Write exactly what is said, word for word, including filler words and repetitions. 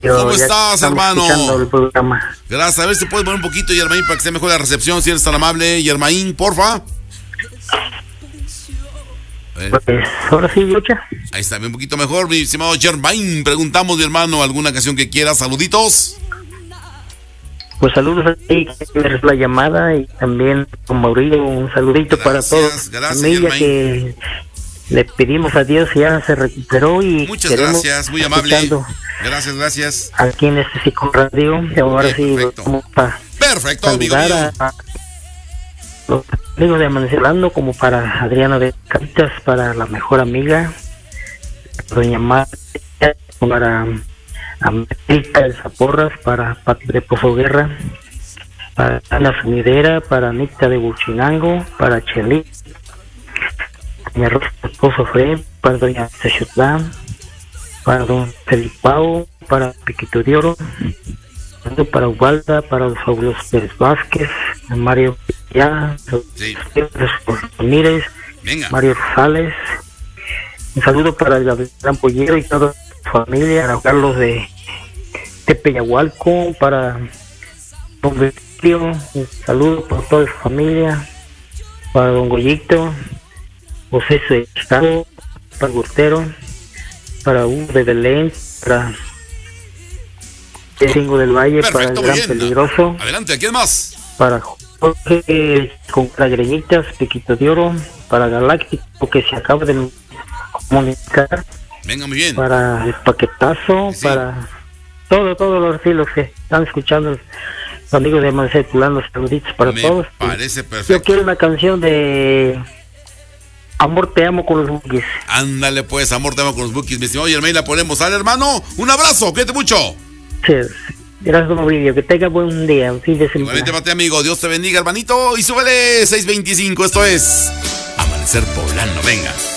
¿Cómo Ya estás, estamos hermano? escuchando el programa. Gracias. A ver si puedes poner un poquito, Yermaín, para que sea mejor la recepción, si eres tan amable. Yermaín, porfa. Pues ahora sí, Lucha. Ahí está, un poquito mejor, mi estimado Yermaín. Preguntamos, mi hermano, alguna canción que quieras. Saluditos. Pues saludos a ti, que eres la llamada, y también con Mauricio, un saludito Gracias, para todos. gracias, Familia Yermaín. que le pedimos a Dios, ya se recuperó y Muchas queremos gracias, muy amable. escuchando Gracias, gracias. aquí en este Psico Radio. Y ahora Ok, sí, perfecto. vamos para Perfecto, amigo saludar mío. a, a los amigos de Amanecer Hablando, como para Adriana de Caritas, para la mejor amiga, doña Marta, para América de Zaporras, para Pati de Pozo Guerra, para Ana Sumidera, para Anita de Buchinango, para Chelí, doña Rosa Esposo Fred, para doña Techotlán, para don Felipao, para Piquito de Oro, para Ubalda, para los fabulosos Pérez Vázquez, Mario Ya, Sí. Ramírez, Venga. Mario Rosales. Un saludo para el Gran Pollero y toda su familia, para Carlos de Tepeyahualco, para don Betilio, un saludo para toda su familia, para don Goyito, José Estado, para el Gurtero, para Hugo de Belén, para Cingo del Valle, para el Perfecto, Gran muy bien. Peligroso, Adelante, ¿quién más? para Jorge con Greñitas, Piquito de Oro, para Galáctico, que se acaba de comunicar, Venga, muy bien. para el Paquetazo, Sí. para todo, todos los filos que están escuchando, los amigos de Amanecer Culano, saluditos para Me todos. parece Yo perfecto. quiero una canción de Amor te amo con los Bookies. Ándale, pues, amor, te amo con los Bookies. Mi estimado Yermaín, la ponemos. ¿Sale, hermano? Un abrazo, cuídate mucho. Sí, gracias, don Mauricio, que tenga buen día, un fin de semana. Igualmente, para ti, amigo. Dios te bendiga, hermanito. Y súbele seiscientos veinticinco. Esto es Amanecer Poblano. Venga.